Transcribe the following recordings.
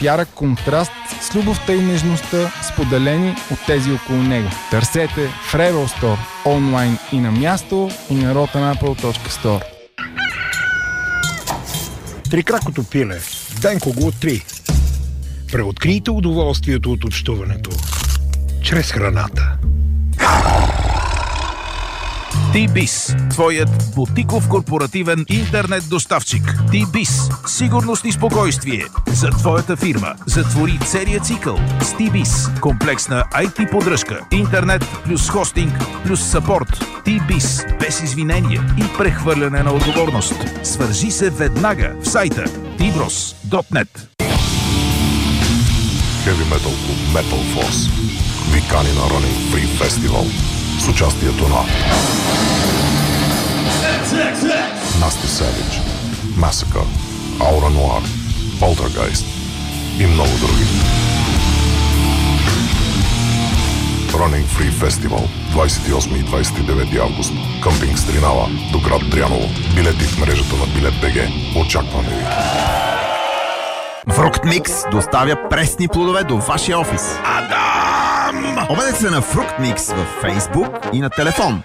в ярък контраст с любовта и нежността, споделени от тези около него. Търсете в Rebel Store онлайн и на място, и на rotanapple.store. Трикракото пиле. Денко го 3. Преоткрийте удоволствието от общуването чрез храната. T-Biz, твоят бутиков корпоративен интернет доставчик. T-Biz, сигурност и спокойствие за твоята фирма. Затвори целия цикъл с T-Biz. Комплексна IT поддръжка, интернет плюс хостинг плюс съпорт. T-Biz, без извинение и прехвърляне на отговорност. Свържи се веднага в сайта tbros.net. Heavy Metal Club Metal Force ви кани на Running Free Festival с участието на Nasty Savage, Massacre, Aura Noir, Poltergeist и много други. Running Free Festival 28 и 29 август. Къмпинг Стринава до град Дряново. Билети в мрежата на Билет.бг. Очакваме ви. Фруктмикс доставя пресни плодове до вашия офис. Адам! Обадете се на Фруктмикс във Facebook и на телефон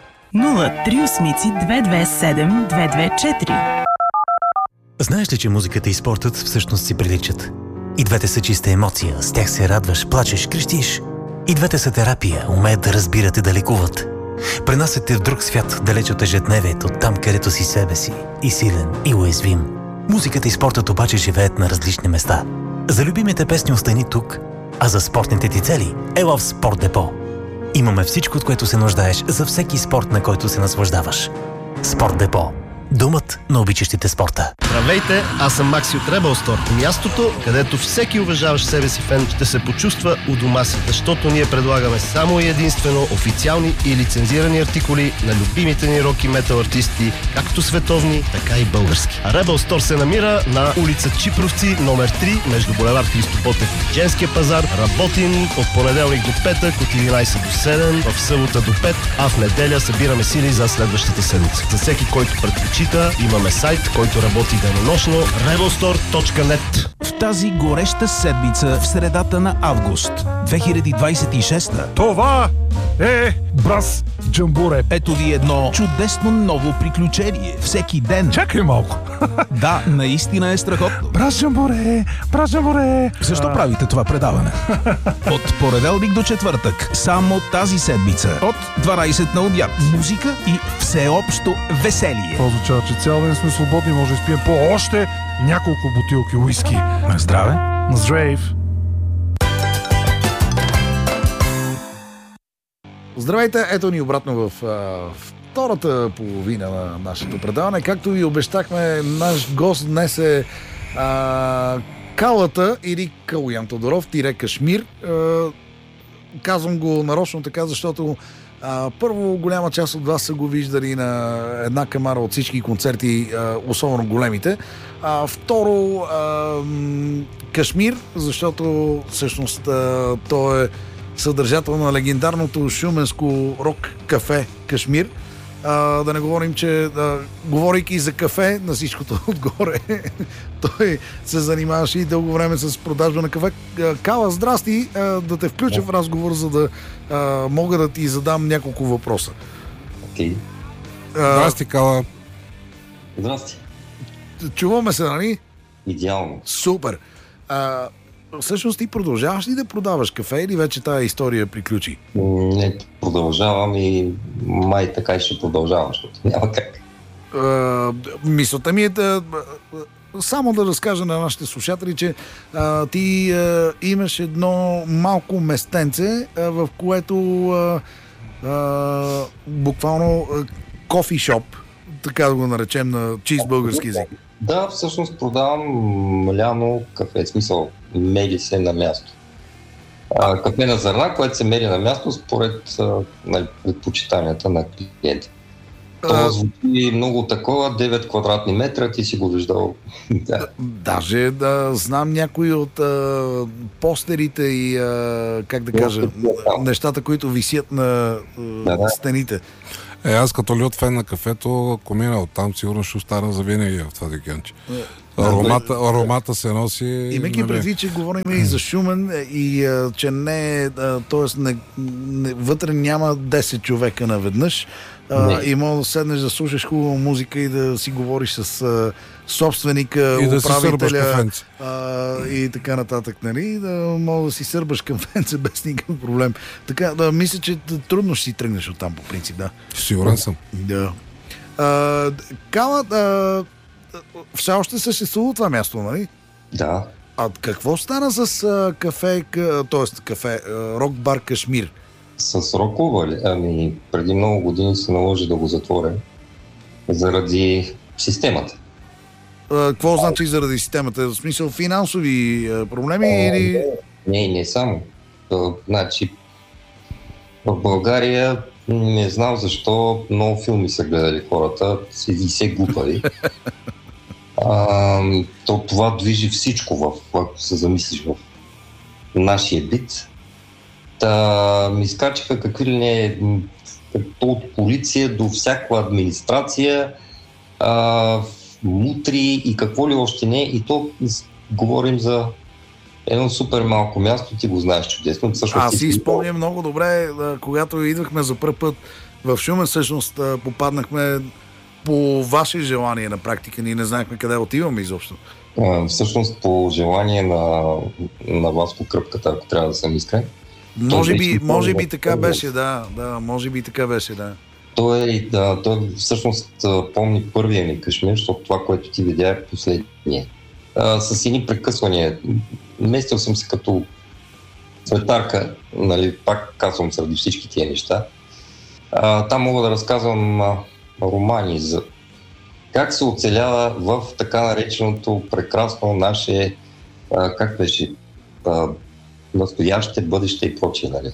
038-227-224. Знаеш ли, че музиката и спортът всъщност си приличат? И двете са чиста емоция, с тях се радваш, плачеш, крещиш. И двете са терапия, умеят да разбират и да лекуват. Пренасят те в друг свят, далеч от ежедневието, там където си себе си, и силен, и уязвим. Музиката и спортът обаче живеят на различни места. За любимите песни остани тук, а за спортните ти цели ела в Спорт Депо. Имаме всичко, от което се нуждаеш за всеки спорт, на който се наслаждаваш. Спорт Депо. Думът на обичащите спорта. Здравейте, аз съм Макси от Rebel Store. Мястото, където всеки уважаващ себе си фен ще се почувства у дома си, защото ние предлагаме само и единствено официални и лицензирани артикули на любимите ни рок и метал артисти, както световни, така и български. А Rebel Store се намира на улица Чипровци, номер 3, между булевард Христо Ботев и Женския пазар. Работим от понеделник до петък, от 11 до 7, в събота до 5, а в неделя събираме сили за следващата седмица. За всеки, който предпочита, имаме сайт, който работи денонощно rebelstore.net. В тази гореща седмица в средата на август 2026. Това е Брас Джамбуре. Ето ви едно чудесно ново приключение. Всеки ден. Чакай малко. Да, наистина е страхотно. Брас Джамбуре, Брас Джамбуре. Защо правите това предаване? От понеделник до четвъртък, само тази седмица, от 12 на обяд. Музика и всеобщо веселие. Това означава, че цял ден сме свободни, може да изпием по още няколко бутилки уиски. На здраве. На здрав. Здравейте, ето ни обратно в втората половина на нашето предаване. Както ви обещахме, наш гост днес е Калата или Калуян Тодоров, Кашмир. Казвам го нарочно така, защото първо, голяма част от вас са го виждали на една камара от всички концерти, особено големите. Второ, Кашмир, защото всъщност той е съдържател на легендарното шуменско рок кафе Кашмир. Да не говорим, че говорейки за кафе, на всичкото отгоре, той се занимаваше и дълго време с продажба на кафе. Кала, здрасти, да те включа в разговор, за да мога да ти задам няколко въпроса. Окей. Здрасти, Кала. Здрасти. Чуваме се, нали? Идеално. Супер. Всъщност ти продължаваш ли да продаваш кафе или вече тая история приключи? Не, продължавам и май така и ще продължавам, защото няма как. Мисълта ми е само да разкажа на нашите слушатели, че ти имаш едно малко местенце, в което буквално кофи шоп, така да го наречем на чист български език. Да, всъщност продавам ляно кафе, в смисъл мери се на място. Кафе на зърна, което се мери на място според предпочитанията на клиента. Това звучи много такова, 9 квадратни метра, ти си го виждал. Даже да знам някои от постерите и как да кажа, нещата, които висят на стените. Аз като лют фен на кафето, ако мина оттам, сигурно ще остана за винаги в това дикенче. Аромата се носи... Имайки предвид, че говорим и за Шумен и че вътре няма 10 човека наведнъж и мога да седнеш да слушаш хубава музика и да си говориш с собственика, и да управителя и така нататък, нали? Да мога да си сърбаш кафенце без никакъв проблем. Така, мисля, че трудно ще си тръгнеш оттам по принцип, да. Сигурен съм. Да. Кала, все още съществува това място, нали? Да. А какво стана с кафе, рок-бар Кашмир? С рок-клуба ли? Ами, преди много години се наложи да го затворя заради системата. Какво значи заради системата? В смисъл финансови проблеми или... Не само. Значи, в България не знам защо много филми са гледали хората и се глупави. Това движи всичко, ако се замислиш в нашия бит. Ми изкачиха какви ли не от полиция до всяка администрация, мутри и какво ли още не. И то говорим за едно супер малко място, ти го знаеш чудесно. Аз си спомням много добре, когато идвахме за първ път в Шумен, всъщност попаднахме по ваше желание на практика. Ние не знаехме къде отиваме изобщо. Всъщност по желание на Васко Кръпката, ако трябва да съм искрен. Може би така беше, да. Може би така беше, да. Той всъщност помни първия ми Кашмир, защото това, което ти видя е последния. С едни прекъсвания. Местил съм се като цветарка, нали, пак казвам заради всички тия неща. Там мога да разказвам романи за как се оцелява в така нареченото прекрасно наше, как беше, настояще, бъдеще и прочие, нали.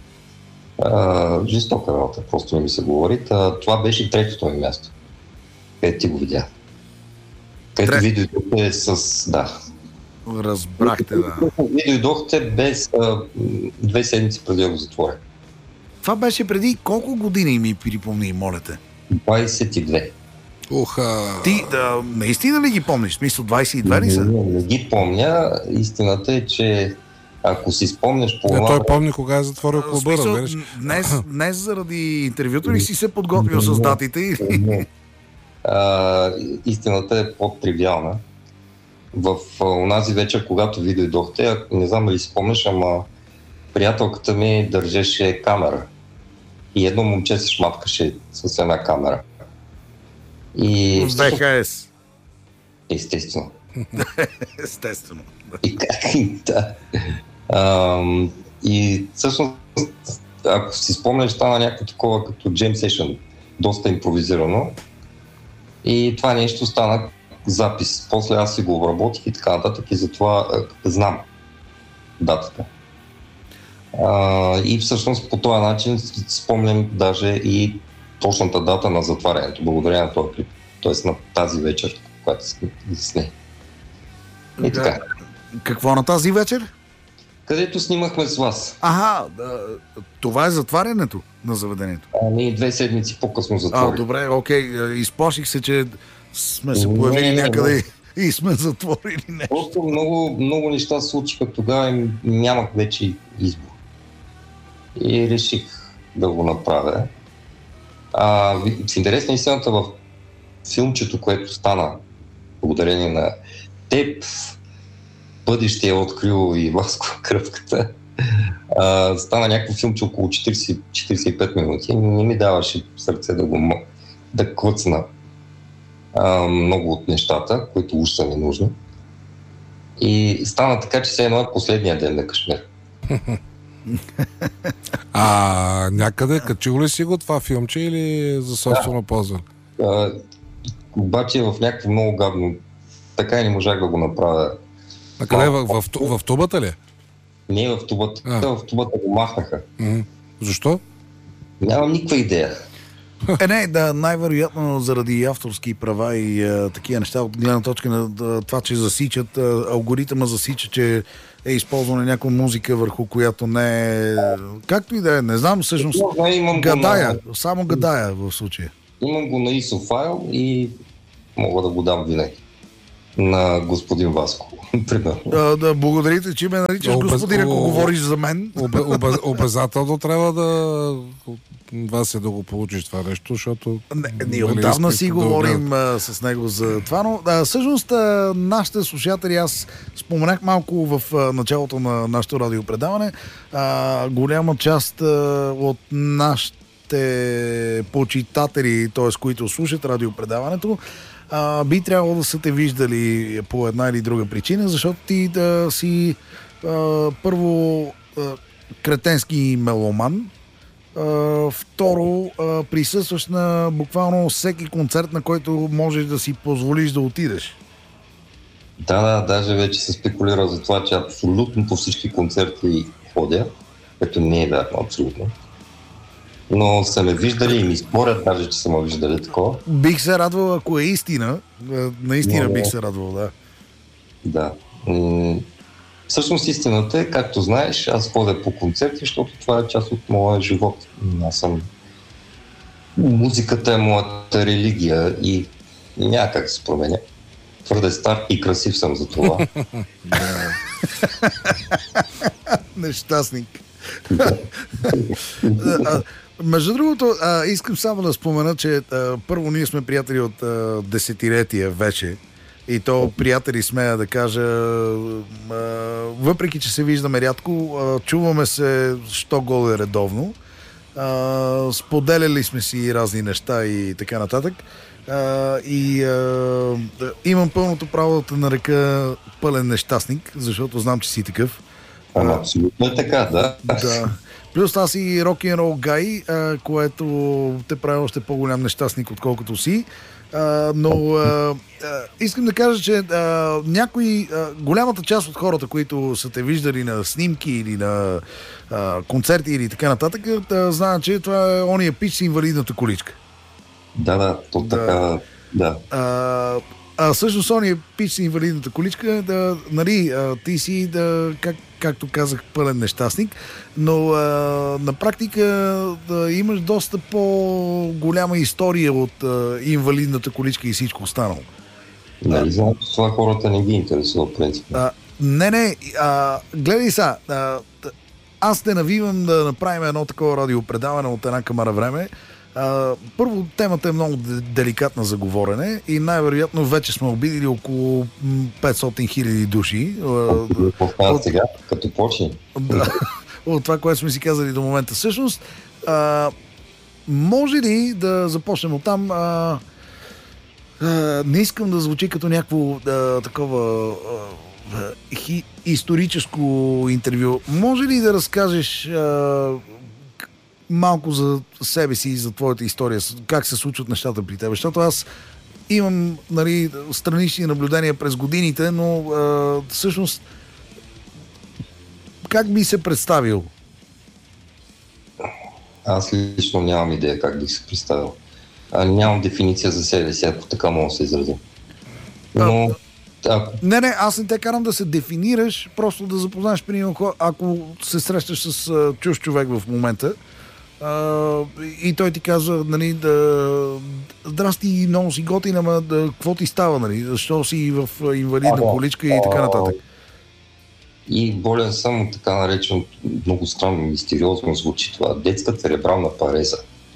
Жестока работа, просто не ми се говори. Това беше третото ми място, където ти го видя. Където ви дойдохте с... Да. Разбрахте, да. Ви дойдохте без 2 седмици преди да го затворя. Това беше преди колко години, ми припомни, моля те? 22. Ти наистина ли ги помниш? В смисъл 22 ли са? Не ги помня. Истината е, че ако си спомняш по това... Той помни кога е затворил клуба, разбираш? Днес заради интервюто ли си се подготвил с датите? Истината е по-тривиална. В онази вечер, когато ви дойдохте, не знам дали си спомняш, ама приятелката ми държеше камера. И едно момче се шматкаше с една камера. И... В ВХС. Естествено. Естествено. Да. И всъщност, ако си спомняш, стана някакво такова като Jam Session, доста импровизирано. И това нещо стана запис. После аз си го обработих и така нататък и затова знам датата. И всъщност по този начин спомням даже и точната дата на затварянето, благодарение на този клип. Тоест на тази вечер, която сме. И така. Какво на тази вечер? Където снимахме с вас. Това е затварянето на заведението? Ние 2 седмици по-късно затворих. Добре, окей. Изплаших се, че сме се появили някъде и сме затворили нещо. Просто много неща се случиха тогава и нямах вече избор. И реших да го направя. В интерес на истината в филмчето, което стана благодарение на теб, бъдеще е открил и Васко Кръпката, стана някакво филмче около 40-45 минути. Не ми даваше сърце да клъцна много от нещата, които уж са ми нужни. И стана така, че все едно е последния ден на Кашмир. Някъде качил ли си го това филмче или за собствено ползване? Обаче в някакво много гадно. Така и не можах да го направя. А къде? В тубата ли? Не в тубата. В тубата го махнаха. Защо? Нямам никаква идея. Най-вероятно заради авторски права и такива неща, от гледна точка на това, че засичат, алгоритъма засича, че е използвана някаква музика, върху която не е... Както и да е, не знам, всъщност гадая, само гадая в случая. Имам го на ISO файл и мога да го дам винаги на господин Васко. Да, благодарите, че ме наричаш господин, ако говориш за мен. Обязателно трябва да Вася да го получиш това нещо, защото... Ние отдавна си говорим с него за това, но всъщност нашите слушатели, аз споменах малко в началото на нашето радиопредаване, голяма част от нашите почитатели, т.е. които слушат радиопредаването, би трябвало да са те виждали по една или друга причина, защото ти да си първо кретенски меломан, второ присъстваш на буквално всеки концерт, на който можеш да си позволиш да отидеш. Да, даже вече се спекулира за това, че абсолютно по всички концерти ходя, което не е вярно абсолютно. Но са ме виждали и ми спорят даже, че са ме виждали такова. Бих се радвал, ако е истина. Наистина бих се радвал, да. Да. Всъщност истината е, както знаеш, аз ходя по концерти, защото това е част от моя живот. Музиката е моята религия и няма как да се променя. Твърде стар и красив съм за това. Нещастник. Между другото, искам само да спомена, че първо ние сме приятели от десетилетия вече. И то приятели, смея да кажа, въпреки че се виждаме рядко, чуваме се що годе редовно. Споделяли сме си разни неща и така нататък. Имам пълното право да те нарека пълен нещастник, защото знам, че си такъв. Абсолютно е така, да. Плюс аз и рок-н-рол гай, което те прави още по-голям нещастник, отколкото си. Но искам да кажа, че голямата част от хората, които са те виждали на снимки или на концерти или така нататък, знаят, че това е ония пич с инвалидната количка. Да, то така, да. Всъщност ония пич с инвалидната количка, нали, ти си, както казах, пълен нещастник, но на практика имаш доста по-голяма история от инвалидната количка и всичко останало. Нали, знам, че това хората не ги интересува, в принцип. Не, гледай сега, аз те навивам да направим едно такова радиопредаване от една камара време. Първо, темата е много деликатна за говорене и най-вероятно вече сме обидили около 500 000 души. Сега, като почне. От това, което сме си казали до момента. Всъщност, може ли да започнем оттам? Не искам да звучи като някакво такова историческо интервю. Може ли да разкажеш малко за себе си и за твоята история, как се случват нещата при теб? Защото аз имам, нали, странични наблюдения през годините, но всъщност как би се представил? Аз лично нямам идея как бих се представил. Нямам дефиниция за себе си, ако така мога да се изразя. Но... Не, аз не те карам да се дефинираш, просто да запознаеш, примерно, ако се срещаш с чужд човек в момента, и той ти казва, нали, здрасти, много си готин, ама какво ти става, нали, защо си в инвалидна количка и така нататък. И болен съм от така наречено, много странно, мистериозно звучи това, детска церебрална пареза.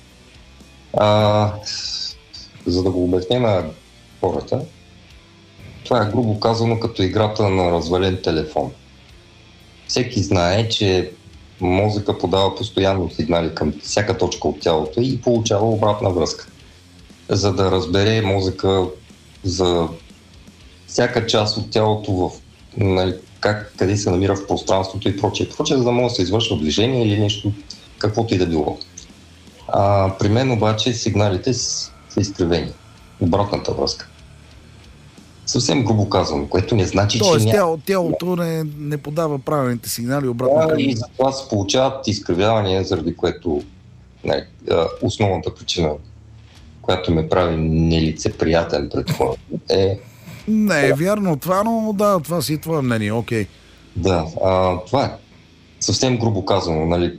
За да го обясня на хората, това е грубо казано като играта на развален телефон. Всеки знае, че мозъка подава постоянно сигнали към всяка точка от тялото и получава обратна връзка. За да разбере мозъка за всяка част от тялото къде се намира в пространството и прочее, за да може да се извършва движение или нещо, каквото и да било. При мен обаче сигналите са изкривени. Обратната връзка. Съвсем грубо казвам, което не значи, че тялото не подава правилните сигнали обратно. И затова се получават изкривявания, заради което основната причина, която ме прави нелицеприятен пред хората, е... Не е вярно това, но да, това си е твое мнение, окей. Да, това е съвсем грубо казано, нали.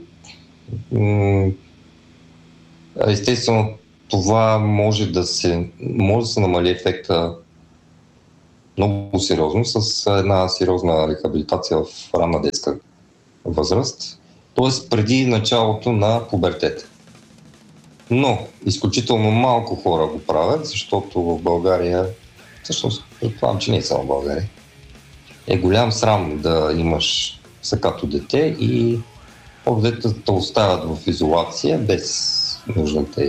Естествено, това може да се намали ефекта много сериозно с една сериозна рехабилитация в ранна детска възраст, т.е. преди началото на пубертета. Но изключително малко хора го правят, защото в България, всъщност предполагам, че не е само в България, е голям срам да имаш сакато дете и детето оставят в изолация без нужните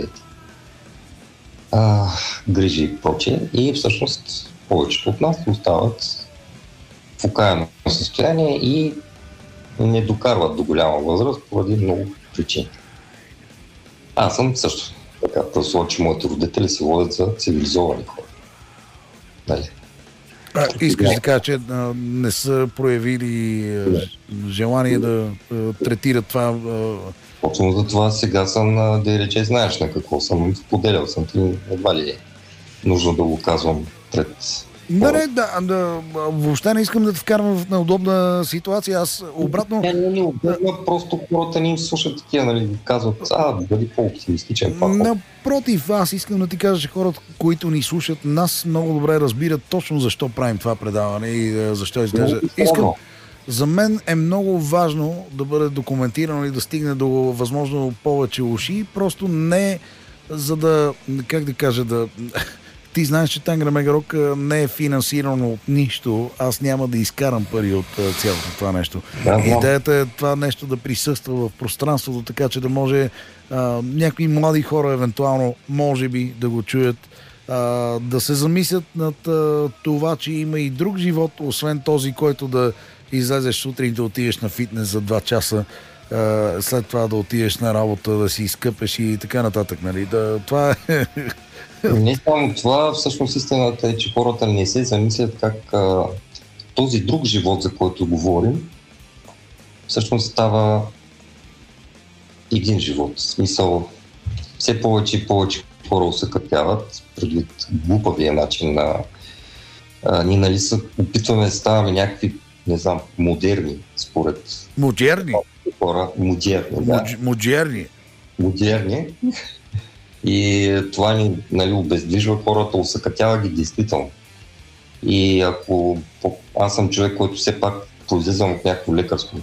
грижи и прочее. И всъщност повечето от нас остават в окаяно състояние и не докарват до голяма възраст поради много причини. Аз съм също така предполагам, че моите родители се водят за цивилизовани хора. Нали? Искаш да кажа, че не са проявили желание да третират това? Точно за това сега съм, да рече, знаеш на какво съм, споделял съм ти, едва ли е нужно да го казвам пред... Въобще не искам да те вкарвам в неудобна ситуация. Аз обратно... Не удобно, просто хората ни слушат такива, нали, казват, бъди по-оптимистичен. Напротив, аз искам да ти кажа, че хората, които ни слушат, нас много добре разбират точно защо правим това предаване и защо изглежда. За мен е много важно да бъде документирано и да стигне до възможно повече уши, просто не за да, как да кажа, да... Ти знаеш, че Тангра Мегарок не е финансирано от нищо. Аз няма да изкарам пари от цялото това нещо. Идеята е това нещо да присъства в пространството, така че да може някои млади хора евентуално, може би, да го чуят, да се замислят над това, че има и друг живот, освен този, който да излезеш сутрин да отидеш на фитнес за 2 часа, след това да отидеш на работа, да си изкъпеш и така нататък. Нали? Това е... Не само това, всъщност истината е, че хората не се замислят как този друг живот, за който говорим, всъщност става един живот. В смисъл, все повече и повече хора усъкътяват предвид глупавия начин на... Ние, нали, опитваме да ставаме някакви, не знам, модерни, според... Модерни? Хора, модерни, да. Модерни. И това ни, нали, обездвижва хората, усъкътява ги действително. И ако аз съм човек, който все пак произлизам от някакво лекарско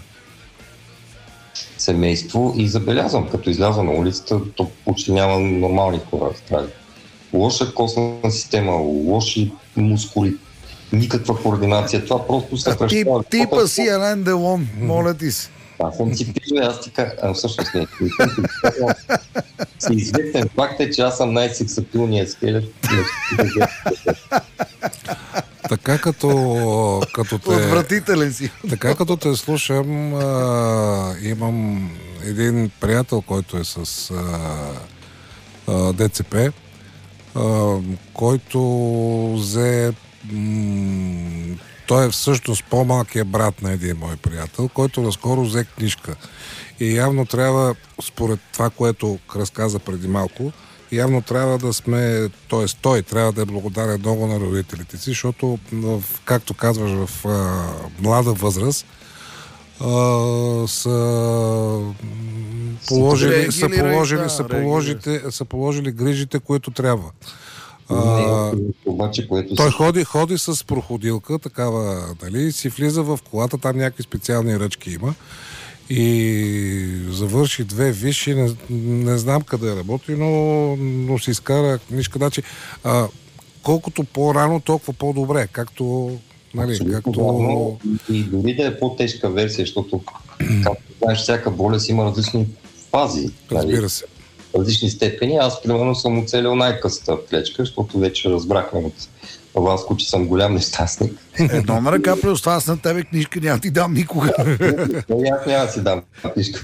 семейство и забелязвам, като изляза на улицата, то почти няма нормални хора в страни. Лоша костна система, лоши мускули, никаква координация. Това просто се кръщава. Типа си Ален Делон, моля ти се. Аз съм си пижо и аз ти кажа, всъщност не. Известен факт е, че аз съм най-сексапилният скелет. Така като те... Отвратителен си. Така като те слушам, имам един приятел, който е с ДЦП, който взе... Той е всъщност по-малкият брат на един мой приятел, който наскоро взе книжка. И явно трябва, според това, което разказа преди малко, явно трябва да сме, т.е. той трябва да е благодарен много на родителите си, защото, както казваш, в млада възраст са положили грижите, които трябва. Той ходи с проходилка, такава, нали, си влиза в колата, там някакви специални ръчки има и завърши 2 висши, не знам къде работи, но си изкара книжка. Значи, колкото по-рано, толкова по-добре, както... Нали, както... И дори да е по-тежка версия, защото, както знаеш, всяка болест има различни фази. Разбира се. Различни степени. Аз, примерно, съм оцелил най-късата клечка, защото вече разбрахме от Васко, че съм голям нещастник. Едно на ръка, плюс това аз на тебе книжка няма ти дам никога. Аз няма си дам книжка.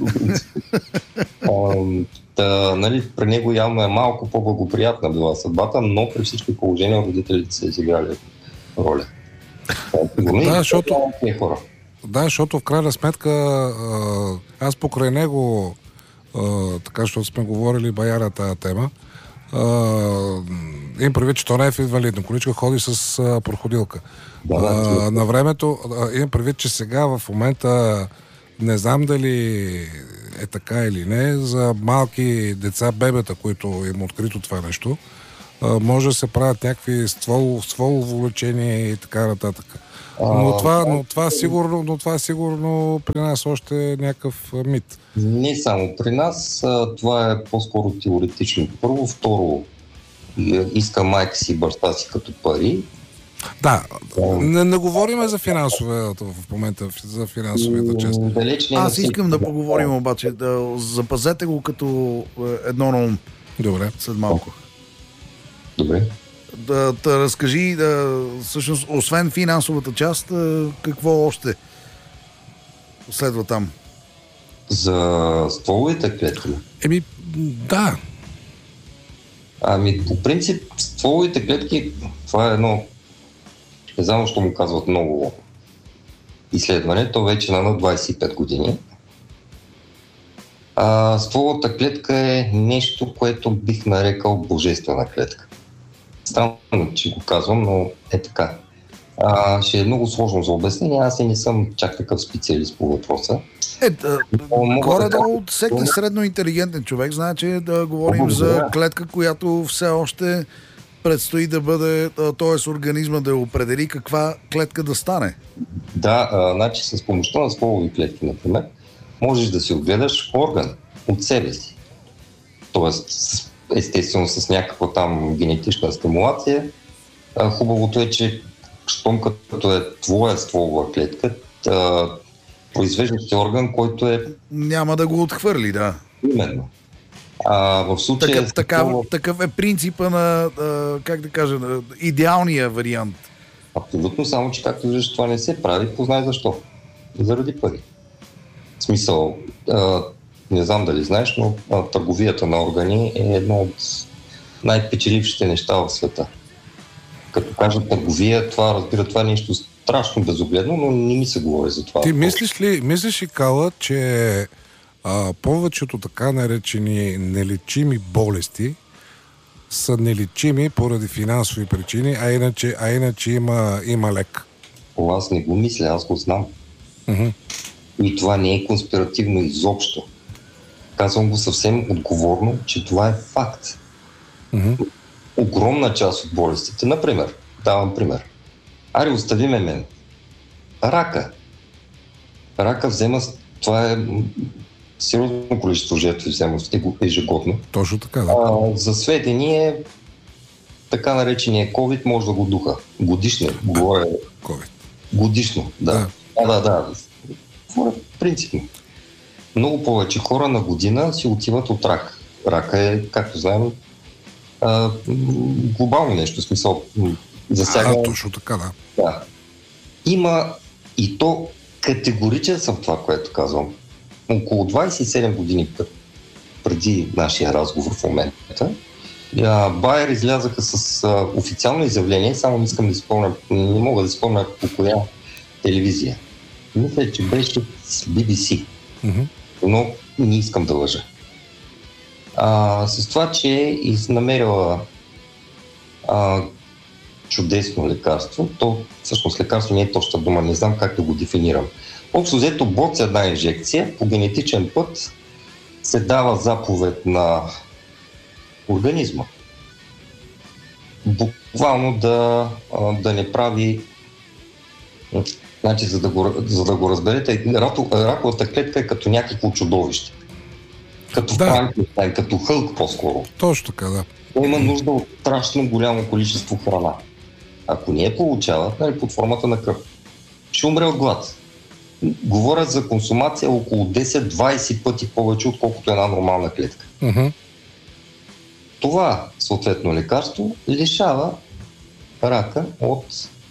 Нали, при него явно е малко по-благоприятна била съдбата, но при всички положения родителите са изиграли роля. Защото в крайна сметка аз покрай него, така, защото сме говорили бая на тази тема, Им предвид, че то не е в инвалидна количка, ходи с проходилка. На времето, имам предвид, че сега в момента не знам дали е така или не, за малки деца, бебета, които им открито това нещо, може да се правят някакви стволово лечение и така нататък. Но това сигурно при нас още е някакъв мит. Не само при нас, това е по-скоро теоретично. Първо, второ, иска майка си баща си като пари. Да, не говорим за финансовата в момента, за финансовата част. Аз искам да поговорим обаче, да запазете го като едно на ум. Добре. След малко. Добре. Да разкажи, всъщност, освен финансовата част, какво още следва там? За стволовите клетки? Да. По принцип, стволовите клетки, това е едно, не знам, що му казват много изследване, то вече на 25 години. Стволовата клетка е нещо, което бих нарекал божествена клетка. Странно, че го казвам, но е така. Ще е много сложно за обяснение, аз и не съм чак такъв специалист по въпроса. Горе-долу всеки средно интелигентен човек знае, че да говорим за клетка, която все още предстои да бъде, т.е. организма да определи каква клетка да стане. Да, значи с помощта на стволови клетки, например, можеш да си отгледаш орган от себе си. Тоест, естествено с някаква там генетична стимулация. Хубавото е, че щом като е твоя стволова клетка, произвеждаш орган, който е... Няма да го отхвърли, да. Именно. В случая... Такъв е принципа на, как да кажа, на идеалния вариант. Абсолютно, само че както виждаш, това не се прави, познай защо. Заради пари. В смисъл, не знам дали знаеш, но търговията на органи е едно от най-печелившите неща в света. Като кажа търговия, това е нещо страшно безогледно, но не ми се говори за това. Ти мислиш ли, Кала, че повечето така наречени нелечими болести са нелечими поради финансови причини, а иначе има лек? Аз не го мисля, аз го знам. И това не е конспиративно изобщо. Казвам го съвсем отговорно, че това е факт. Огромна част от болестите, например, давам пример. Остави мен. Рака взема, това е сериозно количество жертви взема ежегодно. Точно така, да. За сведение, така наречения COVID може да го духа. Годишно. Говоря. COVID. Годишно, да. Да. Принципно. Много повече хора на година си отиват от рак. Рака е, както знаем, глобално нещо, в смисъл засяга... точно така, да. Да. Има и то категоричен съм това, което казвам. Около 27 години преди нашия разговор в момента, Байер излязаха с официално изявление, само не мога да спомня по коя телевизия. Мисля, че беше с BBC, но не искам да лъжа. С това, че намерила чудесно лекарство, то всъщност лекарство не е точна дума, не знам как да го дефинирам. Общо взето боца една инжекция по генетичен път се дава заповед на организма. Буквално да не прави... Значи, за да го разберете, раковата клетка е като някакво чудовище. Като Франкенщайн, като Хълк по-скоро. Точно така, да. Има нужда от страшно голямо количество храна. Ако не я получава, под формата на кръв, ще умре от глад. Говорят за консумация около 10-20 пъти повече, отколкото една нормална клетка. Това, съответно, лекарство лишава рака от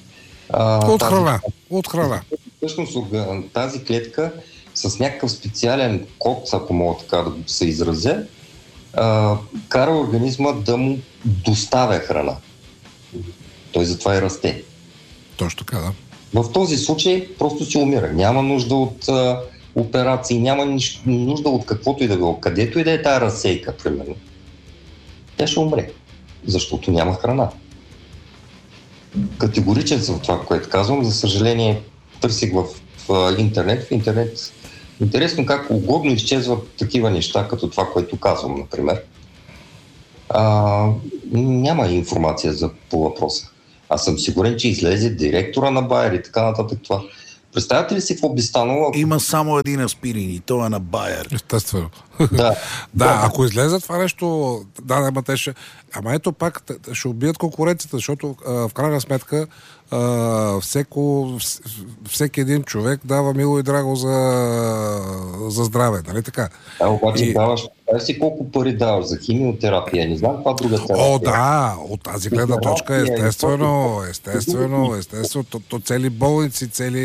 храна. Всъщност тази клетка с някакъв специален код, ако мога така да се изразя, кара организма да му доставя храна. Той затова и расте. Точно така, да. В този случай просто си умира. Няма нужда от операции, няма нужда от каквото и да било. Където и да е тая разсейка, примерно. Тя ще умре. защото няма храна. Категоричен съм в това, което казвам. За съжаление, търсих в интернет. В интернет интересно как угодно изчезват такива неща, като това, което казвам, например. Няма информация по въпроса. Аз съм сигурен, че излезе директора на Байер и така нататък това. Представяте ли си какво би станало? Има само един аспирин и той е на Байер. Естествено. Да. Да, ако излезе това нещо, ама те ще... Ама ето пак ще убият конкуренцията, защото в крайна сметка всеки един човек дава мило и драго за здраве, нали така? Обаче даваш си колко пари даваш за химиотерапия, не знам каква друга терапия. О, да, от тази гледна точка естествено. То цели болници,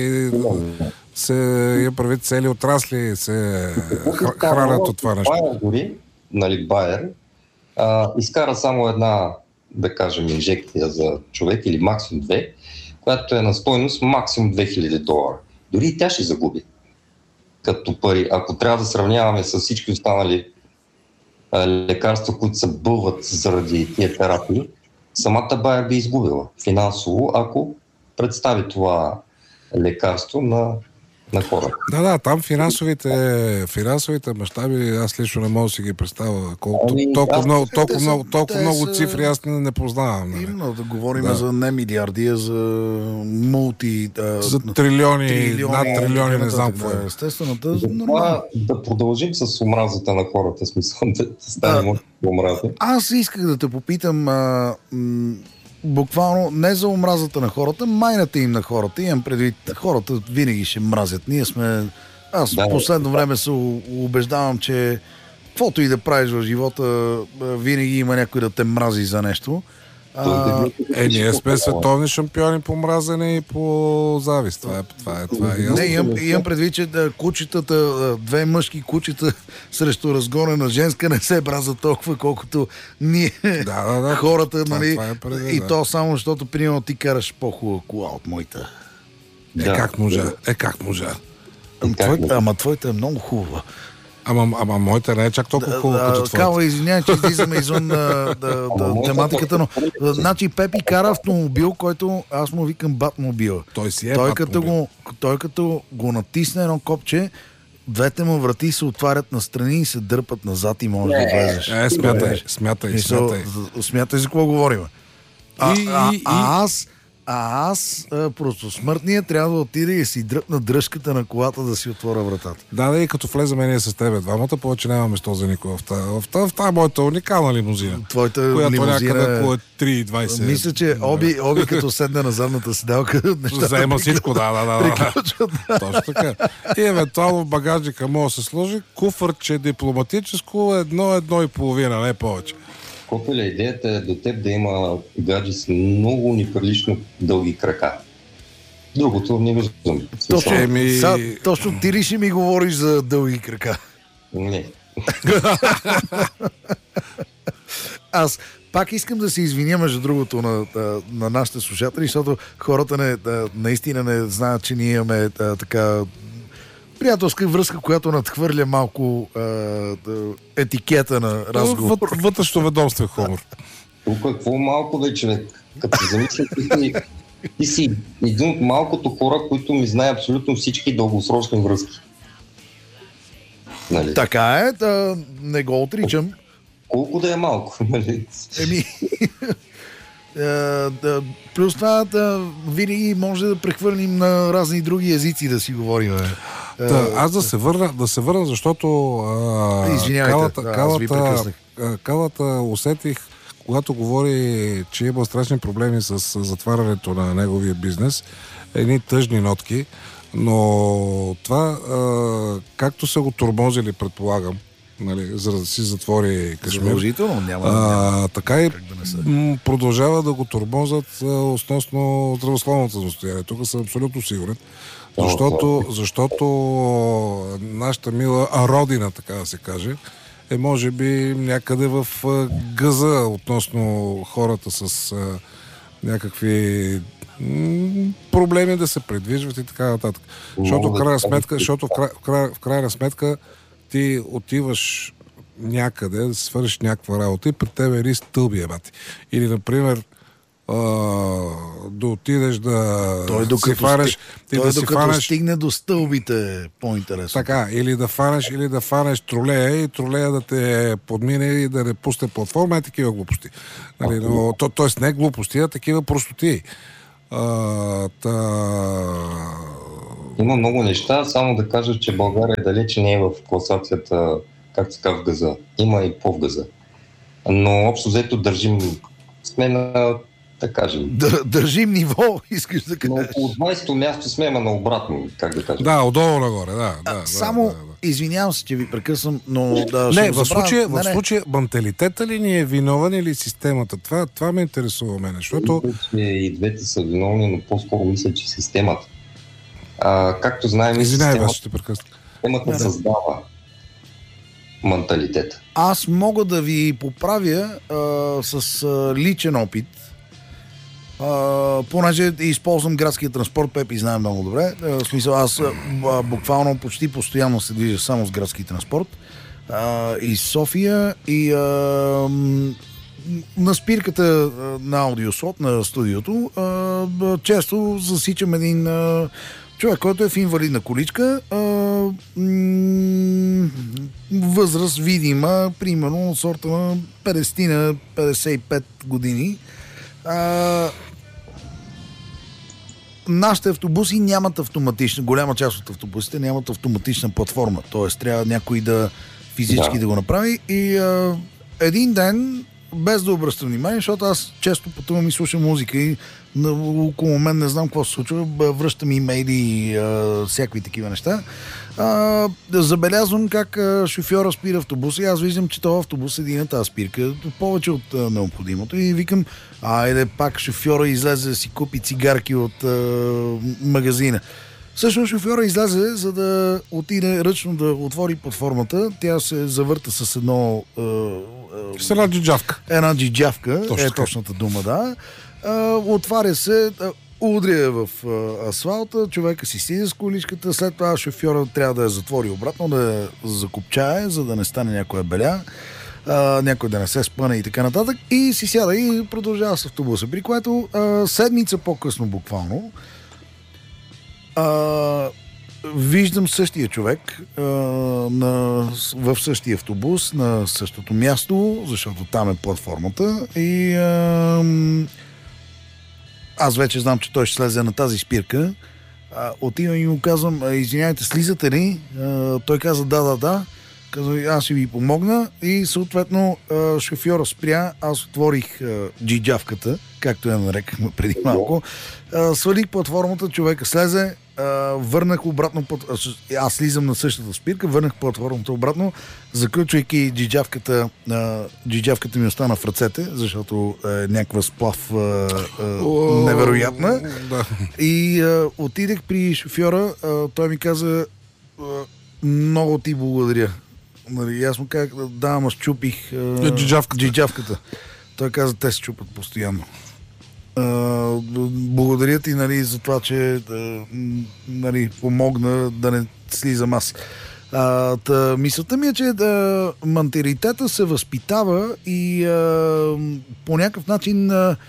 цели отрасли се хранят от това нещо. Байер дори, нали, Байер, изкара само една, да кажем, инжекция за човек или максимум 2, която е на стойност максимум $2000. Дори и тя ще загуби като пари. Ако трябва да сравняваме с всички останали лекарства, които се бълват заради тия терапии, самата Байер би изгубила финансово, ако представи това лекарство на хората. Да, там финансовите мащаби, аз лично не мога да си ги представя. Толкова много цифри аз не познавам. Именно да говорим за не милиарди, а за за трилиони, над трилиони, не знам какво е. Естествено, да продължим с омразата на хората, смисъл да станем омразни. Аз исках да те попитам буквално не за омразата на хората, майната им на хората. Имам предвид, хората винаги ще мразят. Аз в последно време се убеждавам, че каквото и да правиш в живота, винаги има някой да те мрази за нещо. Ние сме световни шампиони по мразене и по завист. Това е ясно. Имам предвид, че кучетата, две мъжки кучета срещу разгонена женска не се мразят толкова, колкото ние хората, нали? И то само, защото примерно ти караш по-хубава кола от моята. Как можа? Ама твоята е много хубава. Ама моята не е чак толкова хубава като твоята. Кава, извинявай, че излизаме извън тематиката, но значи Пепи кара автомобил, който аз му викам Батмобила. Той си е Батмобил. Той като го натисне едно копче, двете му врати се отварят настрани и се дърпат назад и можеш да влезеш. Смятай. Смятай за какво говорим. Аз просто смъртния трябва да отида и си дръпна дръжката на колата да си отворя вратата. Да, и като влеземе ние с тебе двамата, повече няма место за никога в тази моята уникална лимузина. Твоята лимузина, някъде около 3,20. Мисля, че Оби като седне на задната седалка, нещата взема всичко, да. Точно така. И евентуално в багажника може да се сложи куфърче дипломатическо 1,5, не повече. Колко ли идеята е до теб да има гаджи с много неприлично дълги крака? Другото не виждам. Точно ти ли ще ми говориш за дълги крака? Не. Аз пак искам да се извиня, между другото, на нашите слушатели, защото хората наистина не знаят, че ние имаме така приятелска връзка, която надхвърля малко етикета на разговор. Вътрешно ведомствен хумор. Тук какво малко бе, човек? Като замисля, ти си един от малкото хора, които ми знае абсолютно всички дългосрочни връзки. Нали? Така е, не го отричам. Колко да е малко, нали? Плюс това винаги може да прехвърлим на разни други езици да си говорим. Аз да се върна, защото Калата усетих, когато говори, че има страшни проблеми с затварянето на неговия бизнес, едни тъжни нотки, но това, както са го тормозили, предполагам, нали, за да си затвори Кашмир. Така и продължава да го тормозят относно здравословното състояние. Тук съм абсолютно сигурен. Защото нашата мила родина, така да се каже, е може би някъде в гъза относно хората с някакви проблеми да се предвижват и така нататък. Защото в крайна сметка ти отиваш някъде да свършиш някаква работа и пред тебе е риск стълби, бати. Или, например, да отидеш да си фанеш... Докато стигне до стълбите, по-интересно. Така, или да фанеш тролея и тролея да те подмине и да не пусне платформа, такива глупости. Нали, но, тоест не глупости, а такива простоти. Има много неща, само да кажа, че България далече не е в класацията, както така, в газа. Има и по-в-газа. Но общо взето сме на, да кажем... Държим ниво, искаш да кажеш. Но около 20-то място сме, ама наобратно, как да кажем. Да, отдолу нагоре, да. Само, извинявам се, че ви прекъсвам, но... Не, в случая менталитета ли ни е виновен или системата? Това ме интересува мене, защото... И двете са виновни, но по-скоро мисля, че системата. Както знаем, системата създава менталитета. Аз мога да ви поправя с личен опит, понеже използвам градския транспорт, Пепи знае много добре. В смисъл, аз буквално почти постоянно се движа само с градски транспорт из София и на спирката на аудиослот на студиото често засичам един човек, който е в инвалидна количка, възраст видима, примерно от сорта на 50-55 години. Нашите автобуси нямат автоматична, голяма част от автобусите нямат автоматична платформа, т.е. трябва някой да физически да го направи и един ден, без да обръщам внимание, защото аз често пътувам и слушам музика и около мен не знам какво се случва, връщам имейли и всякакви такива неща. Забелязвам как шофьора спира автобуса и аз виждам, че този автобус седи на тази спирка повече от необходимото и викам, айде пак шофьора излезе да си купи цигарки от магазина. Всъщност шофьора излезе, за да отиде ръчно да отвори платформата. Тя се завърта с с една джиджавка. Една джиджавка, е точната дума, да. Отваря се, удря в асфалта, човека си слиза с количката, след това шофьора трябва да я затвори обратно, да я закопчае, за да не стане някоя беля, някой да не се спъне и така нататък, и си сяда и продължава с автобуса, при което седмица по-късно буквално виждам същия човек в същия автобус, на същото място, защото там е платформата и аз вече знам, че той ще слезе на тази спирка. Отивам и му казвам, извиняйте, слизате ли? Той каза да. Казва, аз ще ви помогна и съответно шофьора спря, аз отворих джиджавката, както я нарекахме преди малко, свалих платформата, човека слезе, върнах обратно, аз слизам на същата спирка, върнах платформата обратно, заключвайки джиджавката ми остана в ръцете, защото е някаква сплав невероятна. И отидех при шофьора, той ми каза, много ти благодаря. Нали, аз му казах, да, ама щупих джиджавката. Той каза, те се чупат постоянно. Благодаря ти, нали, за това, че нали, помогна да не слизам аз. Мисълта ми е, че менталитета се възпитава и по някакъв начин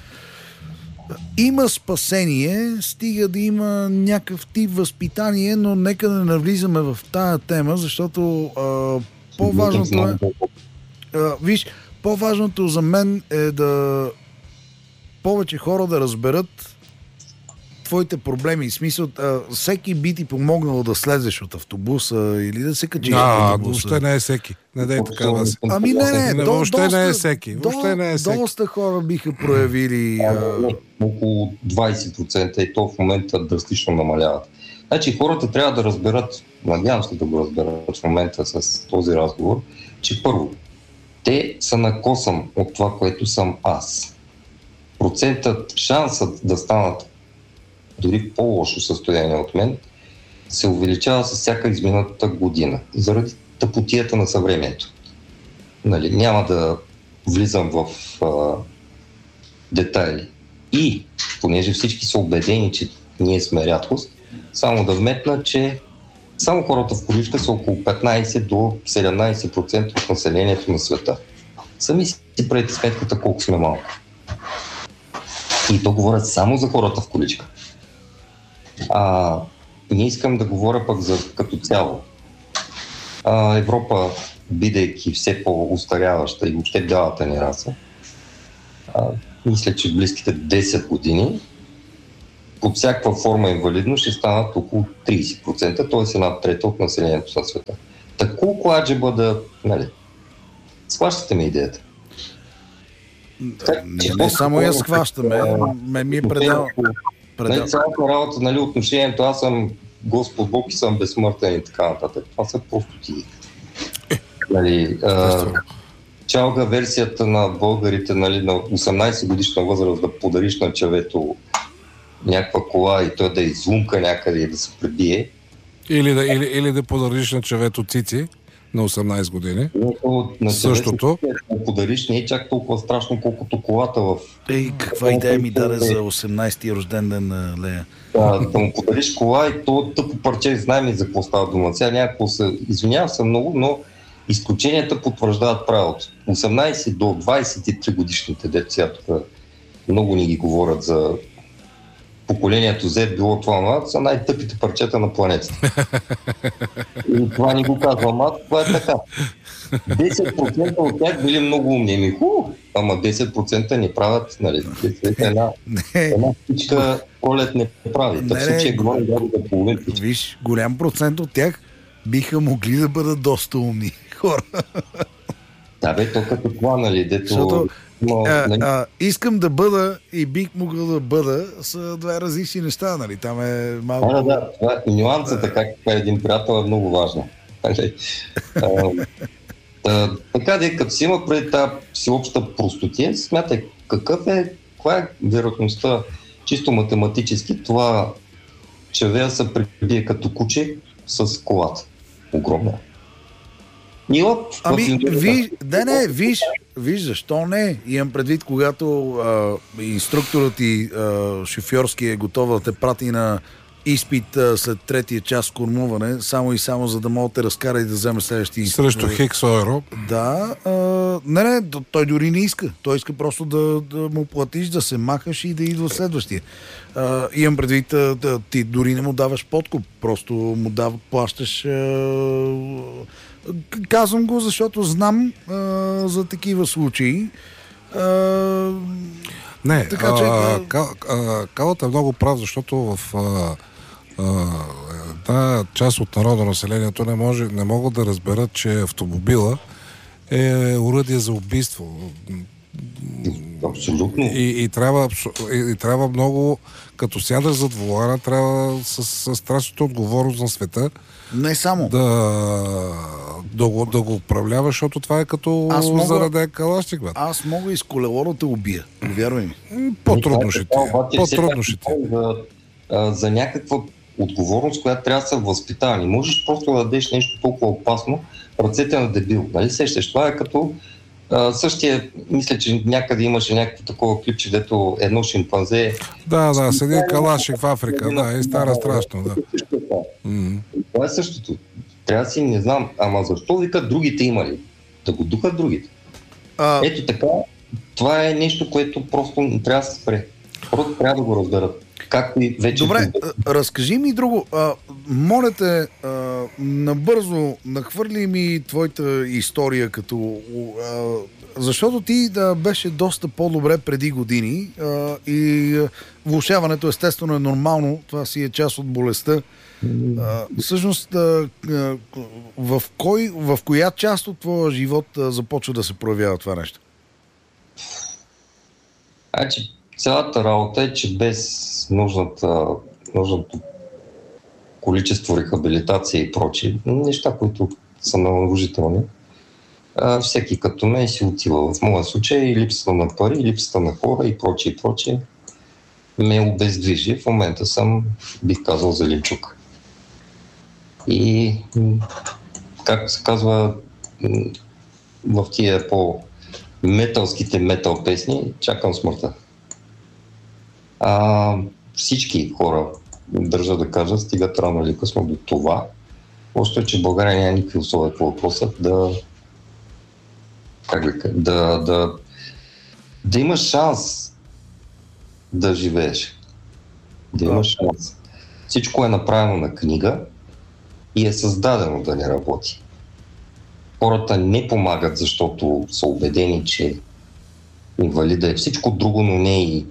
има спасение, стига да има някакъв тип възпитание, но нека да не навлизаме в тая тема, защото по-важното е... Виж, по-важното за мен е да повече хора да разберат твоите проблеми. В смисъл, всеки би ти помогнал да слезеш от автобуса или да се качиш от автобуса. Въобще не е всеки. Не дай така. Ами не, въобще не е всеки. Доста хора биха проявили... Около 20% и то в момента драстично намаляват. Значи хората трябва да разберат, надявам се да го разберат в момента с този разговор, че първо, те са на косъм от това, което съм аз. Шансът да станат дори в по-лошо състояние от мен се увеличава с всяка измината година, заради тъпотията на съвремието. Нали, няма да влизам в детайли. И, понеже всички са убедени, че ние сме рядкост, само да вметна, че Само хората в количка са около 15 до 17% от населението на света. Сами си правите сметката колко сме малко. И то говорят само за хората в количка. Не искам да говоря пък за като цяло. Европа, бидейки все по-устаряваща и въобще бялата ни раса, мисля, че в близките 10 години под всякаква форма инвалидност ще станат около 30%, т.е. една трета от населението на света. Так колко аджеба да... Нали? Схващате ми идеята? Не само я схващаме, ми е предал. Цялата работа, нали, отношението, аз съм Господ Бог и съм безсмъртен и така нататък. Това са просто ти. Нали, чалга версията на българите, нали, на 18 годишна възраст да подариш на човето някаква кола и той да излумка някъде и да се пребие. Или да подариш на човето цици на 18 години. На същото. Да подариш не е чак толкова страшно, колкото колата в... Каква идея ми даде за 18-ти рожден ден на Лея? Да му подариш кола и то тъпо парче, знаем ли за какво става дума. Сега някакво извинявам се много, но изключенията потвърждават правилото. 18 до 23 годишните деца, тук много ни ги говорят за поколението Z, било това, са най-тъпите парчета на планетата. И това ни го казвам аз, това е така. 10% от тях били много умни. Ама 10% не правят, нали, една птичка Колет не прави. Виж, голям процент от тях биха могли да бъдат доста умни хора. Да бе, то като това, нали, дето... Защото искам да бъда и бих могъл да бъда са две различни неща, нали? Там е малко... Да, това е нюансата, както е един приятел, е много важна. Така де, като си има преди тази всеобща простотия, смятай каква е вероятността чисто математически това човека се прибие като куче с колата. Огромна. Виж, защо не? Имам предвид, когато инструкторът и шофьорски е готов да те прати на изпит след третия час кормуване, само и само за да мога да те разкара и да вземе следващия изпит. Срещу Хикс Ойро. Да. Той дори не иска. Той иска просто да му платиш, да се махаш и да идва следващия. Имам предвид, ти дори не му даваш подкуп, просто му плащаш... Казвам го, защото знам за такива случаи. Калът е много прав, защото в една част от народонаселението не могат да разберат, че автомобила е оръдие за убийство. Абсолютно. И трябва много, като сядаш зад волана, трябва с страшната отговорност на света не само да го управлява, защото това е като зараде калашник. Аз мога и с колело да те убия. Вярвай ми. По-трудно ще ти. За някаква отговорност, която трябва да се възпитава. Не можеш просто да дадеш нещо толкова опасно ръцете на дебил. Нали сещаш? Това е като същия, мисля, че някъде имаше някакво такова клипче, дето едно шимпанзе... Да, седи калашник в Африка, и стара страшно, да. Това е същото. Трябва да си, не знам, ама защо викат другите имали? Да го духат другите. Ето така, това е нещо, което просто не трябва да се спре. Просто трябва да го разберат. Както и вече... Добре, разкажи ми друго. Моля те, набързо нахвърли ми твоята история, като... защото ти беше доста по-добре преди години и влошаването естествено е нормално. Това си е част от болестта. Всъщност, в коя част от твоя живот започва да се проявява това нещо? Цялата работа е, че без нужното количество рехабилитация и прочие, неща, които са наложителни, всеки като мен си отива. В моя случай липсата на пари, липсата на хора и прочие ме обездвижи. В момента съм, бих казал, зеленчук. И, както се казва, в тия по-металските метал песни, чакам смъртта. Всички хора, държа да кажа, стигат рано или късно до това, Лошото е, че в България няма никакви условия по въпроса да имаш шанс да живееш. Да имаш шанс. Всичко е направено на книга и е създадено да не работи. Хората не помагат, защото са убедени, че инвалида е всичко друго, но не и,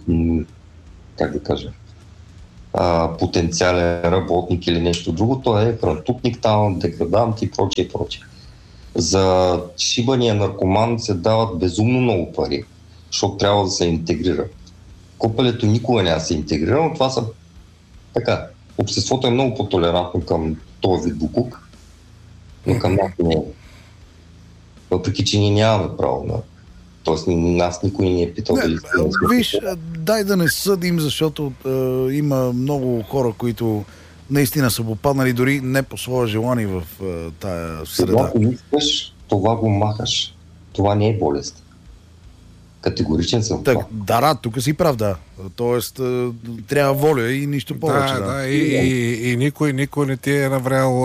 потенциален работник или нещо друго. Той е престъпник, деградант и прочее. За шибания наркоман се дават безумно много пари, защото трябва да се интегрира. Копелето никога няма да се интегрира, но това са така. Обществото е много по-толерантно към този вид буклук, но към нас не е. Въпреки, че ние нямаме право на... Тоест, нас никой не е питал дали... Виж, дай да не съдим, защото има много хора, които наистина са попаднали дори не по свое желание в тая среда. Когато искаш, това го махаш. Това не е болест. Категоричен съм. Да, тук си прав, да. Тоест, трябва воля и нищо повече. Да. И никой не ти е наврял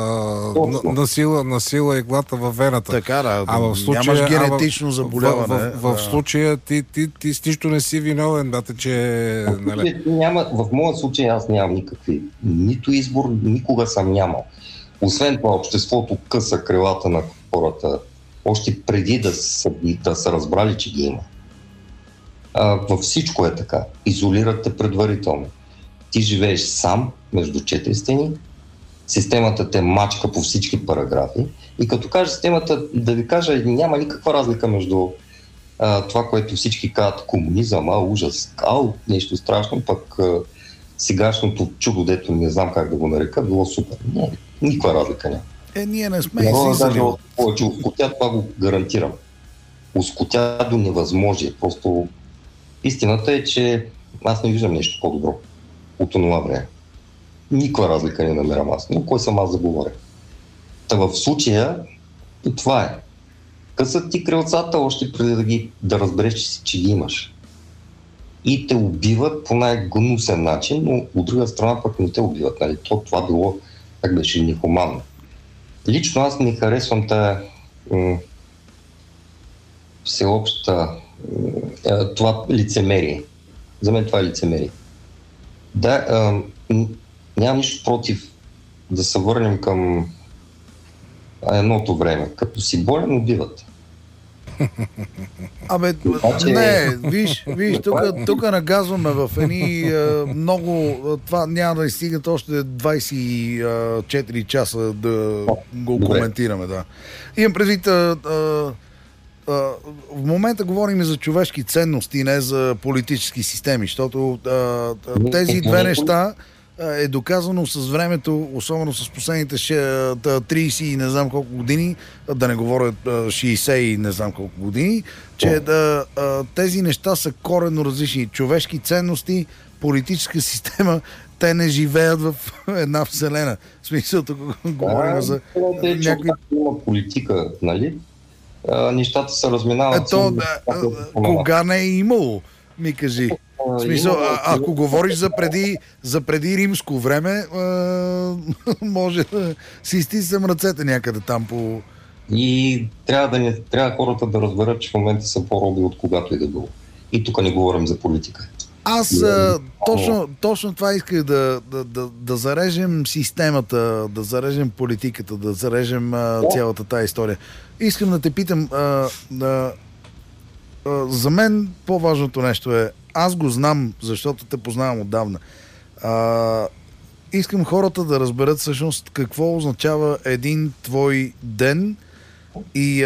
на сила иглата във вената. Така, да. Нямаш генетично заболяване. В случая ти с нищо не си виновен, че... В моя случай аз нямам никакви. Нито избор, никога съм нямал. Освен това, обществото къса крилата на хората още преди да са разбрали, че ги има. Във всичко е така. Изолират те предварително. Ти живееш сам между четири стени, системата те мачка по всички параграфи и като кажа системата, да ви кажа, няма никаква разлика между това, което всички казват комунизъм, ужас, нещо страшно, пък сегашното чудо, дето не знам как да го нарека, било супер. Не, никаква разлика няма. Ние не сме излизали. Повече ускотя, това го гарантирам. Ускотя до невъзможие. Просто истината е, че аз не виждам нещо по-добро от това време. Никаква разлика не намирам аз. Но кой съм аз да говоря? Та в случая и това е. Късат ти крилцата още преди да разбереш, че ги имаш. И те убиват по най-гнусен начин, но от друга страна пък не те убиват. Нали? Това било, как беше, нехуманно. Лично аз не харесвам тая всеобща това лицемерие. За мен това е лицемерие. Да, нямам нищо против да се върнем към едното време. Като си болен, убиват. Виж, тук нагазваме в едни много... Това няма да стигат още 24 часа да го коментираме. Да. Имам предвид... в момента говорим за човешки ценности, не за политически системи, защото тези две неща е доказано с времето, особено с последните 30 и не знам колко години, да не говоря 60 и не знам колко години, че тези неща са коренно различни. Човешки ценности, политическа система, те не живеят в една вселена. В смисъл, тук говорим за някакви... Има политика, нали? Нещата се разминават. Кога не е имало, ми кажи. В смисъл, ако говориш за преди римско време, може да си стиснем ръцете някъде там по... И трябва хората да разберат, че в момента са по-роби от когато и да било. И тук не говорим за политика. Аз точно това исках да зарежем системата, да зарежем политиката, да зарежем цялата тая история. Искам да те питам, за мен по-важното нещо е, аз го знам, защото те познавам отдавна. Искам хората да разберат всъщност какво означава един твой ден и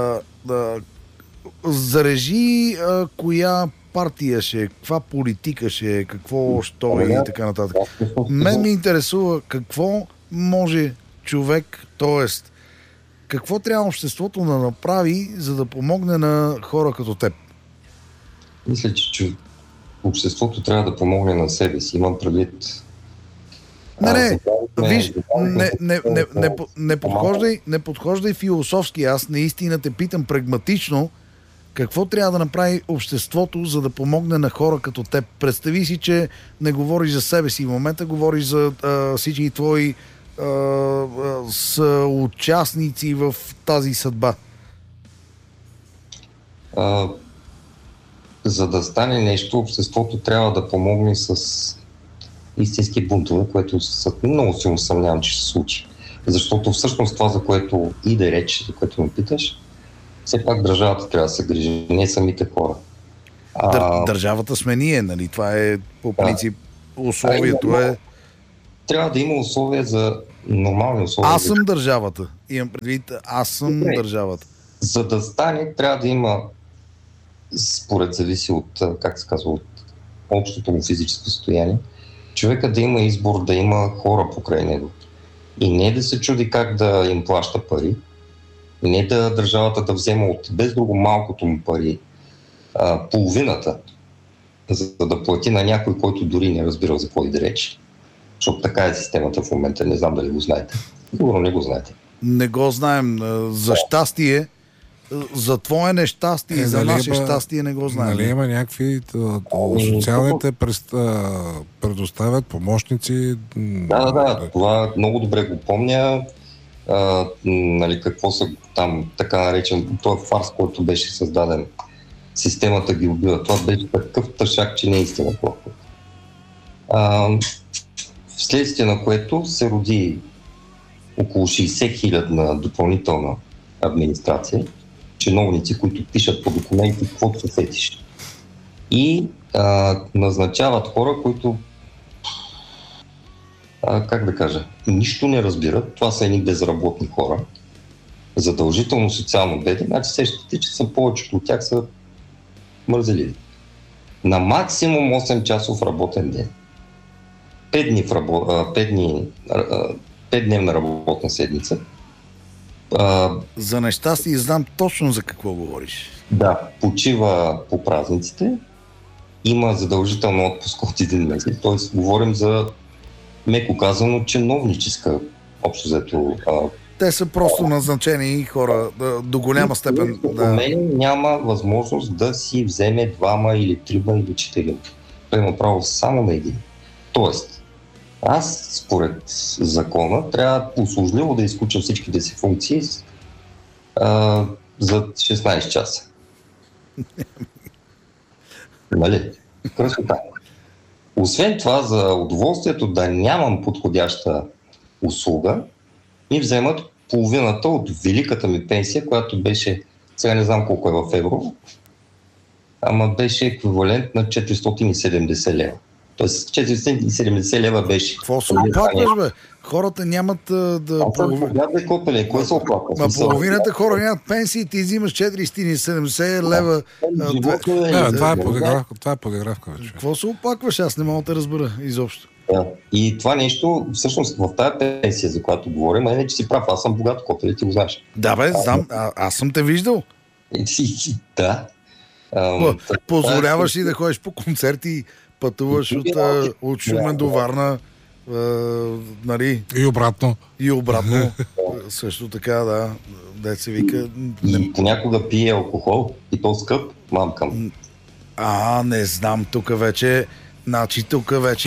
зарежи коя партия ще е, каква политика ще е, какво що е и така нататък. Мен ме интересува какво може човек, т.е. какво трябва обществото да направи, за да помогне на хора като теб? Мисля, че обществото трябва да помогне на себе си. Имам предвид... Виж, не подхождай философски. Аз наистина те питам прагматично какво трябва да направи обществото, за да помогне на хора като теб. Представи си, че не говориш за себе си в момента, говориш за всички твои са участници в тази съдба? За да стане нещо, обществото трябва да помогне с истински бунтове, което много силно съмнявам, че ще се случи. Защото всъщност това, за което иде реч, за което ме питаш, все пак държавата трябва да се грижи, не самите хора. Държавата сме ние, нали? Това е по принцип условието е... Трябва да има условия за нормални условия. Аз съм държавата. Имам предвид, аз съм държавата. За да стане, трябва да има, според зависи от, как се казва, от общото му физическо състояние, човека да има избор, да има хора покрай него. И не да се чуди как да им плаща пари, не да държавата да взема от без друго малкото му пари, половината, за да плати на някой, който дори не разбира за какво иде реч. Защото така е системата в момента. Не знам дали го знаете. Сигурно не го знаете. Не го знаем. За щастие, за твое нещастие, за наше щастие не го знаем. Нали има някакви... Социалните предоставят помощници... Да. Това много добре го помня. Нали, какво са там така наречен... Този фарс, който беше създаден. Системата ги убива. Това беше такъв тъшак, че не е истина. Вследствие на което се роди около 60 000 допълнителна администрация, чиновници, които пишат по документи каквото се сетиш. И назначават хора, които как да кажа, нищо не разбират. Това са едни безработни хора, задължително социално бедни. Значи сещате, че са повечето от тях са мързеливи. На максимум 8 часов работен ден. 5-дневна работна седмица. За нещастие знам точно за какво говориш. Да, почива по празниците, има задължително отпуск от един месец, т.е. говорим за, меко казано, чиновническа общо взето. Те са просто назначени хора до голяма степен. Мен няма възможност да си вземе 2 или 3 или 4. Той има право само на един. Тоест, аз, според закона, трябва услужливо да изключа всичките си функции за 16 часа. Нали? Красота. Освен това, за удоволствието да нямам подходяща услуга, ми вземат половината от великата ми пенсия, която беше, сега не знам колко е в евро, ама беше еквивалент на 470 лева. Тоест 470 лева беше. Какво се оплакваш, бе? Хората нямат да... Кой се оплаква? Половината хора нямат пенсии, ти взимаш 470 лева. Това е подигравка. Какво се оплакваш? Аз не мога да разбера изобщо. Да. И това нещо, всъщност в тази пенсия, за която говорим, не че си прав, аз съм богат копел, ти го знаеш. Да, бе, знам, аз съм те виждал. Да. Позволяваш ли да ходиш по концерти, пътуваш от Шумен до Варна, нали? И обратно. Също така, да. Дет се вика... И понякога пие алкохол, и то скъп, мамкам. Не знам, тук вече... Значи тук вече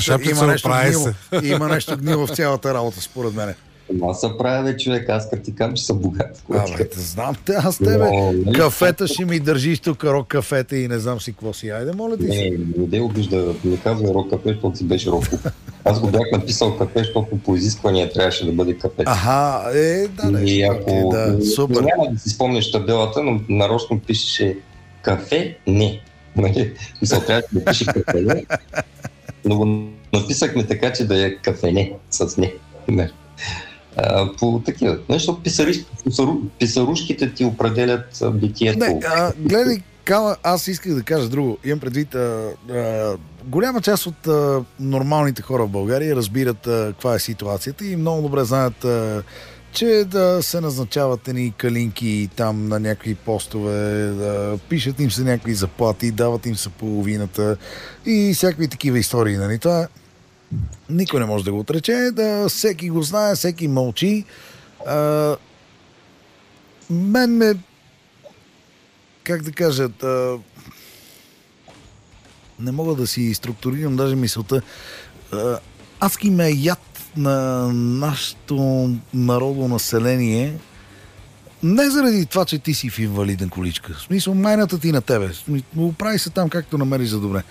има нещо гнило в цялата работа, според мене. Аз се правя, човек, аз като ти кам, че съм богат. Знам те, аз тебе. Кафета ще ми държиш тук, рок кафета и не знам си какво си. Айде, моля ти. Не обижда, не казва рок кафе, защото си беше рок. Аз го бях написал кафе, защото по изисквания трябваше да бъде кафе. И ако няма да си спомнеш табелата, но нарочно пишеше кафе, не. Мисля, трябваше да пише кафене, но го написахме така, че да е кафене с не. По такива. Защото писарушките ти определят битието. Гледай, Кала, аз исках да кажа друго. Имам предвид, голяма част от нормалните хора в България разбират каква е ситуацията и много добре знаят, че да се назначават едни калинки там на някакви постове, да пишат им се някакви заплати, дават им се половината и всякакви такива истории. Нали? Това никой не може да го отрече, всеки го знае, всеки мълчи. Мен ме, как да кажа, не мога да си структурирам даже мисълта. Адски ме яд на нашето народно население, не заради това, че ти си в инвалидна количка. В смисъл, майната ти на тебе. Оправи се там, както намериш за добре.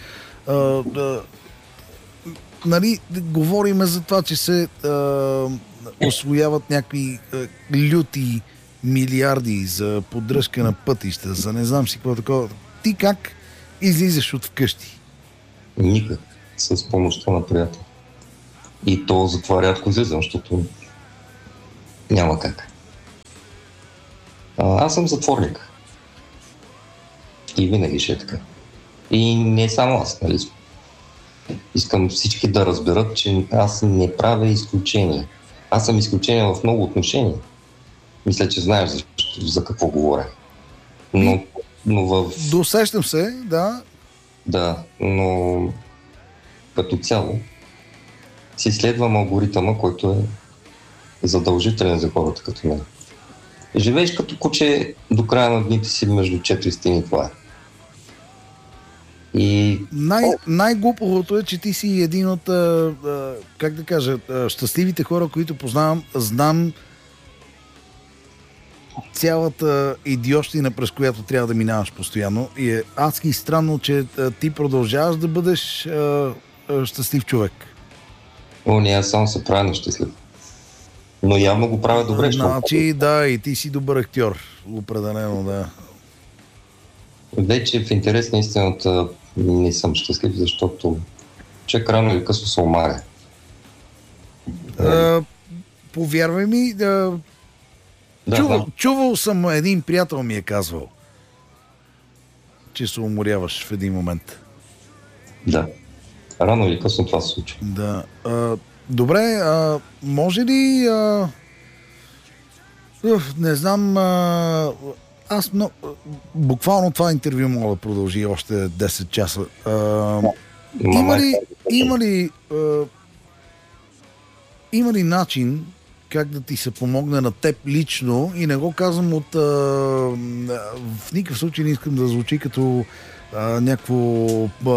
Нали, говориме за това, че се освояват някакви люти милиарди за поддръжка на пътища, за не знам си какво такова. Ти как излизаш от вкъщи? Никак. С помощта на приятел. И то затова рядко излизам, защото няма как. Аз съм затворник. И винаги ще е така. И не само аз, нали? Искам всички да разберат, че аз не правя изключение. Аз съм изключение в много отношения. Мисля, че знаеш за какво говоря. Но в... Досещам се, да. Да, но като цяло си следвам алгоритъма, който е задължителен за хората като мен. Живееш като куче до края на дните си между 4 стени, това е. И... Най-глупавото е, че ти си един от, как да кажа, щастливите хора, които познавам. Знам цялата идиощина, през която трябва да минаваш постоянно. И е адски странно, че ти продължаваш да бъдеш щастлив човек. Не, аз само се правя нещастлив. Но явно го правя добре. Значи, да, и ти си добър актьор. Определено, да. Вече в интерес на истината не съм щастлив, защото човек рано или късно се омаря. Повярвай ми, чувал съм, един приятел ми е казвал, че се уморяваш в един момент. Да. Рано или късно това се случва. Да. Добре, може ли... не знам... Аз буквално това интервю мога да продължи още 10 часа. Има ли начин как да ти се помогне на теб лично, и не го казвам от... в никакъв случай не искам да звучи като някакво...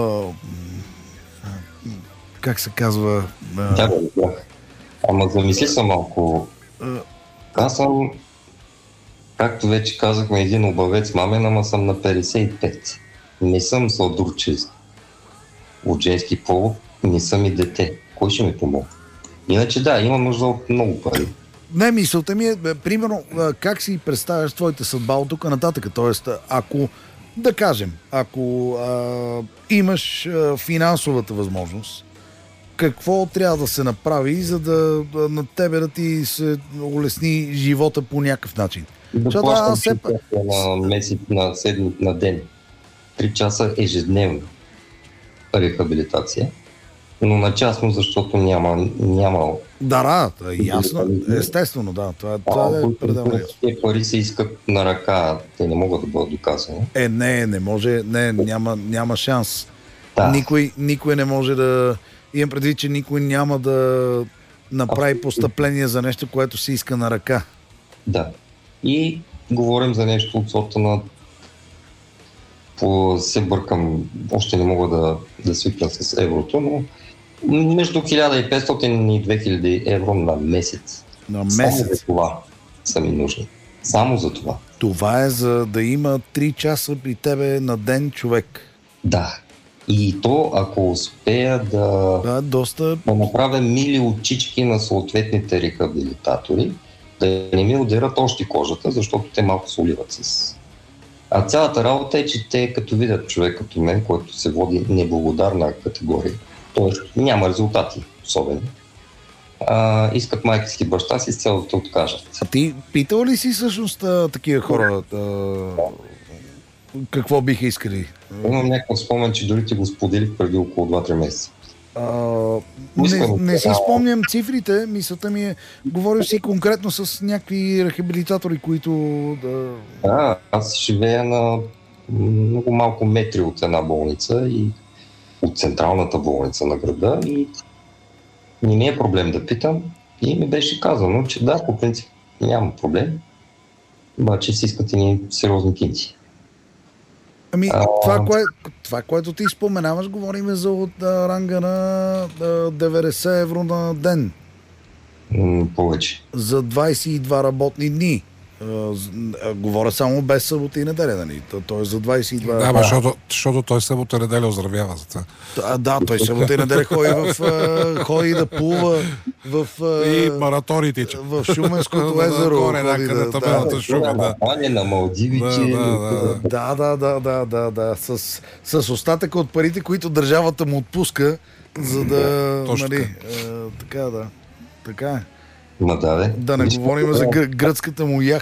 как се казва... Да. Ама замисли се малко. Аз съм, както вече казахме, един обавец мамен, ама съм на 55. Не съм сладурчест от женски пол, не съм и дете. Кой ще ми помогне? Иначе да, имам нужда от много пари. Не, мисълта ми е, примерно, как си представяш твоята съдба от тук нататък? Тоест, ако, да кажем, ако имаш финансовата възможност, какво трябва да се направи, за да на тебе да ти се улесни живота по някакъв начин? Да плащам 3 часа на месец, на ден. 3 часа ежедневно рехабилитация. Но на частно, защото няма... Да, ясно. Естествено, да. Това е пределно ясно. Те пари се искат на ръка. Те не могат да бъдат доказани. Не може. Няма шанс. Да. Никой не може да... Имам предвид, че никой няма да направи постъпление за нещо, което се иска на ръка. Да. И говорим за нещо от сорта на... се бъркам, още не мога да свикна с еврото, но между 1500 и 2000 евро на месец. На месец? Само за това са ми нужни. Само за това. Това е за да има 3 часа при тебе на ден човек. Да. И то, ако успея да направя мили очички на съответните рехабилитатори, да не ми удерат още кожата, защото те малко се уливат с... А цялата работа е, че те като видят човек като мен, който се води неблагодарна категория, т.е. няма резултати особено, искат майка си баща си с цел да те откажат. А ти питал ли си всъщност такива хора какво биха искали? Имам някакъв спомен, че дори ти го споделих преди около 2-3 месеца. Не си спомням цифрите, мисълта ми е, говориш си конкретно с някакви рехабилитатори, които... Да, аз живея на много малко метри от една болница и от централната болница на града и не ми е проблем да питам и ми беше казано, че да, по принцип няма проблем, обаче си искат и ни сериозни кинти. Ами, това, което ти споменаваш, говорим за от ранга на 90 евро на ден. Повече. За 22 работни дни. Говоря само без събота и неделя, нали? Той е за 22... Да, защото той събота и неделя оздравява за това. Да, той събота и неделя ходи да плува и маратони тича. В Шуменското езеро. Горе, на табелата Шумен, да. На Малдивите. Да. С остатъка от парите, които държавата му отпуска, за да... нали, така е. Да не говорим за гръцката му яхта.